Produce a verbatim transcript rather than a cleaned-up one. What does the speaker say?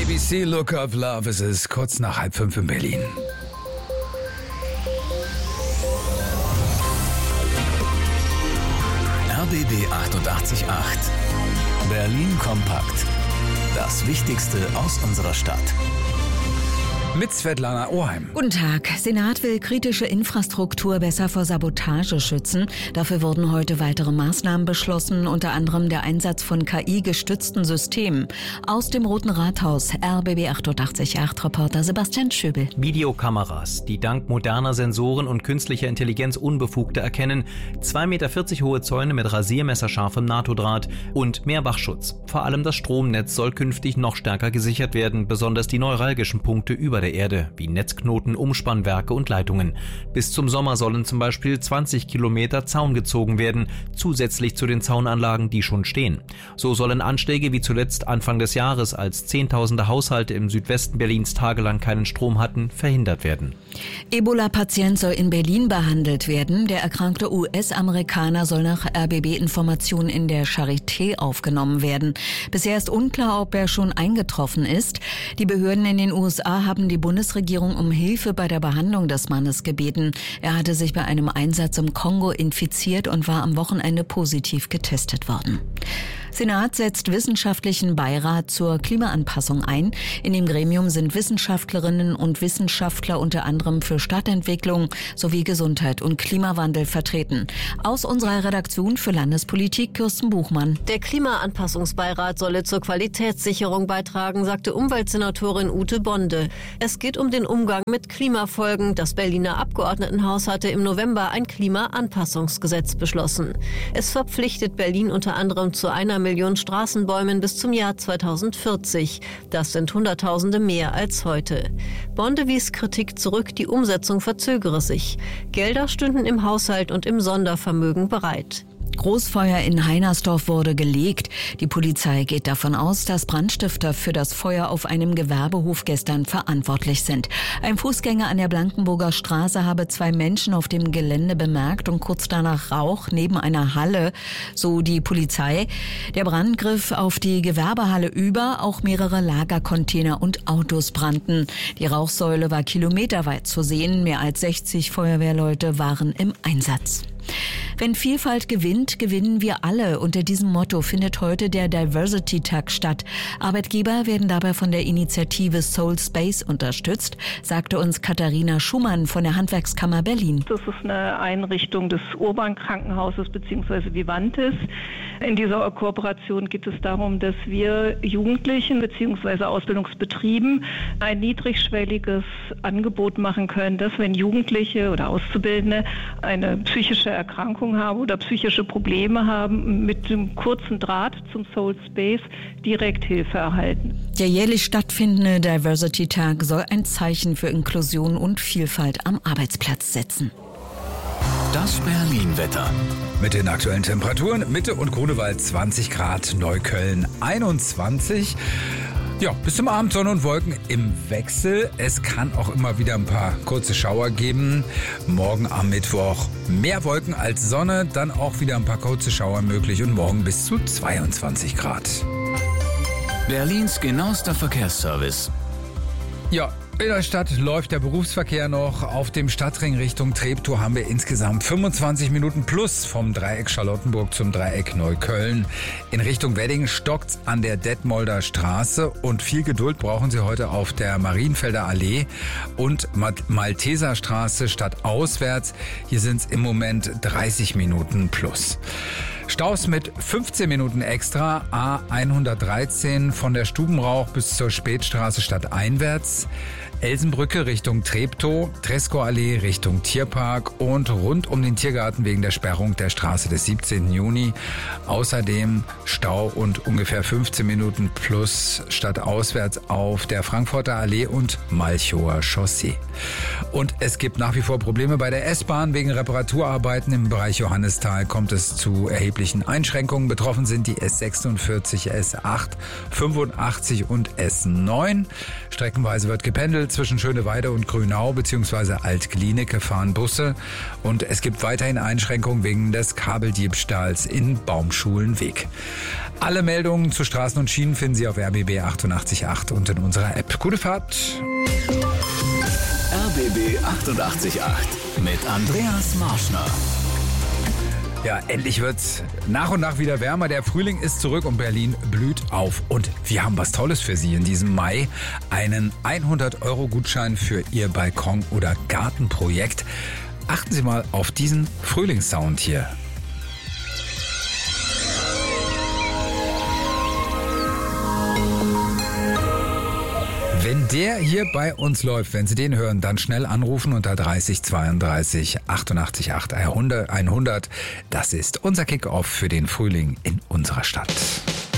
B C Look of Love. Es ist kurz nach halb fünf in Berlin. R B B achtundachtzig Komma acht. Berlin kompakt. Das Wichtigste aus unserer Stadt. Mit Svetlana Oheim. Guten Tag. Senat will kritische Infrastruktur besser vor Sabotage schützen. Dafür wurden heute weitere Maßnahmen beschlossen, unter anderem der Einsatz von K I-gestützten Systemen. Aus dem Roten Rathaus, R B B achtundachtzig Komma acht Reporter Sebastian Schöbel. Videokameras, die dank moderner Sensoren und künstlicher Intelligenz Unbefugte erkennen, zwei Meter vierzig hohe Zäune mit rasiermesserscharfem NATO-Draht und mehr Wachschutz. Vor allem das Stromnetz soll künftig noch stärker gesichert werden, besonders die neuralgischen Punkte über der Erde, wie Netzknoten, Umspannwerke und Leitungen. Bis zum Sommer sollen zum Beispiel zwanzig Kilometer Zaun gezogen werden, zusätzlich zu den Zaunanlagen, die schon stehen. So sollen Anschläge wie zuletzt Anfang des Jahres, als Zehntausende Haushalte im Südwesten Berlins tagelang keinen Strom hatten, verhindert werden. Ebola-Patient soll in Berlin behandelt werden. Der erkrankte U S-Amerikaner soll nach R B B-Informationen in der Charité aufgenommen werden. Bisher ist unklar, ob er schon eingetroffen ist. Die Behörden in den U S A haben die Bundesregierung um Hilfe bei der Behandlung des Mannes gebeten. Er hatte sich bei einem Einsatz im Kongo infiziert und war am Wochenende positiv getestet worden. Senat setzt wissenschaftlichen Beirat zur Klimaanpassung ein. In dem Gremium sind Wissenschaftlerinnen und Wissenschaftler unter anderem für Stadtentwicklung sowie Gesundheit und Klimawandel vertreten. Aus unserer Redaktion für Landespolitik Kirsten Buchmann. Der Klimaanpassungsbeirat solle zur Qualitätssicherung beitragen, sagte Umweltsenatorin Ute Bonde. Es geht um den Umgang mit Klimafolgen. Das Berliner Abgeordnetenhaus hatte im November ein Klimaanpassungsgesetz beschlossen. Es verpflichtet Berlin unter anderem zu einer Million Straßenbäumen bis zum Jahr zweitausendvierzig. Das sind Hunderttausende mehr als heute. Bonde wies Kritik zurück, die Umsetzung verzögere sich. Gelder stünden im Haushalt und im Sondervermögen bereit. Großfeuer in Heinersdorf wurde gelegt. Die Polizei geht davon aus, dass Brandstifter für das Feuer auf einem Gewerbehof gestern verantwortlich sind. Ein Fußgänger an der Blankenburger Straße habe zwei Menschen auf dem Gelände bemerkt und kurz danach Rauch neben einer Halle, so die Polizei. Der Brand griff auf die Gewerbehalle über, auch mehrere Lagercontainer und Autos brannten. Die Rauchsäule war kilometerweit zu sehen. Mehr als sechzig Feuerwehrleute waren im Einsatz. Wenn Vielfalt gewinnt, gewinnen wir alle. Unter diesem Motto findet heute der Diversity-Tag statt. Arbeitgeber werden dabei von der Initiative Soul Space unterstützt, sagte uns Katharina Schumann von der Handwerkskammer Berlin. Das ist eine Einrichtung des Urban Krankenhauses bzw. Vivantes. In dieser Kooperation geht es darum, dass wir Jugendlichen bzw. Ausbildungsbetrieben ein niedrigschwelliges Angebot machen können, dass wenn Jugendliche oder Auszubildende eine psychische Erkrankung haben oder psychische Probleme haben, mit dem kurzen Draht zum Soul Space direkt Hilfe erhalten. Der jährlich stattfindende Diversity-Tag soll ein Zeichen für Inklusion und Vielfalt am Arbeitsplatz setzen. Das Berlin-Wetter. Mit den aktuellen Temperaturen: Mitte und Grunewald zwanzig Grad, Neukölln einundzwanzig. Ja, bis zum Abend Sonne und Wolken im Wechsel. Es kann auch immer wieder ein paar kurze Schauer geben. Morgen am Mittwoch mehr Wolken als Sonne, dann auch wieder ein paar kurze Schauer möglich und morgen bis zu zweiundzwanzig Grad. Berlins genauester Verkehrsservice. Ja, in der Stadt läuft der Berufsverkehr noch. Auf dem Stadtring Richtung Treptow haben wir insgesamt fünfundzwanzig Minuten plus vom Dreieck Charlottenburg zum Dreieck Neukölln. In Richtung Wedding stockt's an der Detmolder Straße und viel Geduld brauchen Sie heute auf der Marienfelder Allee und Malteser Straße stadtauswärts. Hier sind's im Moment dreißig Minuten plus. Staus mit fünfzehn Minuten extra, A hundertdreizehn von der Stubenrauch bis zur Spätstraße stadteinwärts, Elsenbrücke Richtung Treptow, Tresco-Allee Richtung Tierpark und rund um den Tiergarten wegen der Sperrung der Straße des siebzehnten Juni. Außerdem Stau und ungefähr fünfzehn Minuten plus stadtauswärts auf der Frankfurter Allee und Malchower Chaussee. Und es gibt nach wie vor Probleme bei der S-Bahn. Wegen Reparaturarbeiten im Bereich Johannisthal kommt es zu erheblichen erheblichen Einschränkungen. Betroffen sind die S sechsundvierzig, S acht, fünfundachtzig und S neun. Streckenweise wird gependelt zwischen Schöneweide und Grünau bzw. Alt-Glienicke fahren Busse. Und es gibt weiterhin Einschränkungen wegen des Kabeldiebstahls in Baumschulenweg. Alle Meldungen zu Straßen und Schienen finden Sie auf R B B achtundachtzig Komma acht und in unserer App. Gute Fahrt! R B B achtundachtzig Komma acht mit Andreas Marschner. Ja, endlich wird's nach und nach wieder wärmer. Der Frühling ist zurück und Berlin blüht auf. Und wir haben was Tolles für Sie in diesem Mai. Einen hundert Euro Gutschein für Ihr Balkon- oder Gartenprojekt. Achten Sie mal auf diesen Frühlingssound hier. Wenn der hier bei uns läuft, wenn Sie den hören, dann schnell anrufen unter dreißig zweiunddreißig achtundachtzig acht hundert. Das ist unser Kick-Off für den Frühling in unserer Stadt.